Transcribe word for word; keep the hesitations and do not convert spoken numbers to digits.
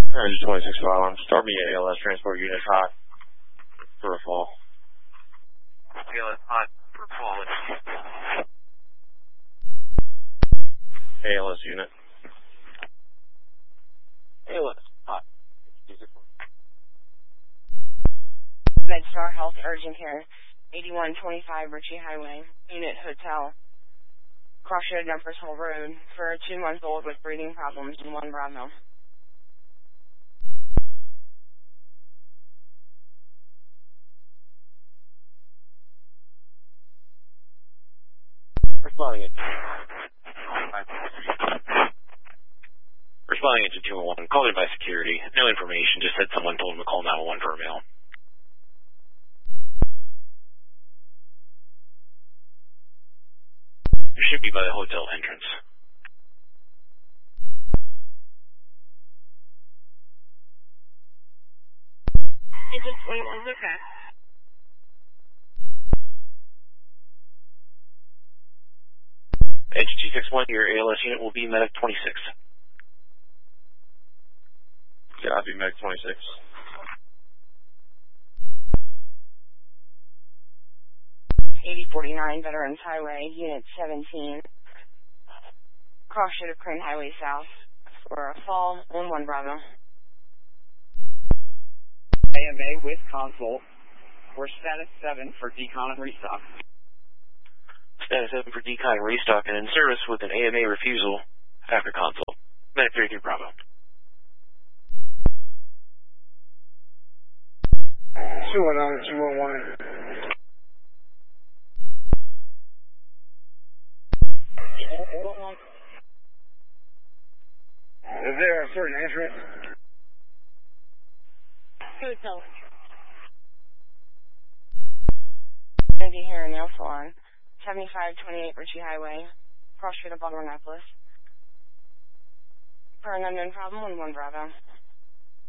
Range twenty-six file. I'm Star B A L S transport unit hot for a fall. A L S hot for fall. A L S unit. A L S hot. MedStar Health Urgent Care, eighty-one twenty-five Ritchie Highway, Unit Hotel, Crossroad Numbers Hole Road, for a two-month-old with breathing problems in one Bravo. Responding it. Responding it to two one one. Called in by security. No information. Just said someone told him to call nine one one for a mail. It should be by the hotel entrance. Agent twenty-one, okay. Edge two six one, your A L S unit will be Medic twenty-six. Yeah, I'll be Medic twenty-six. eighty forty-nine Veterans Highway, Unit seventeen, Crossroad of Crane Highway South, for a fall on one Bravo. A M A with console. We're status seven for decon and restock. Status seven for decon and restock and in service with an A M A refusal after console. Medic thirty-three Bravo. two one nine, two one one. Is there a certain entrance? Hotel. Andy Hair Nail Salon, seventy-five twenty-eight Ritchie Highway, Crossroad of Baldwin, Annapolis. For an unknown problem on one Bravo.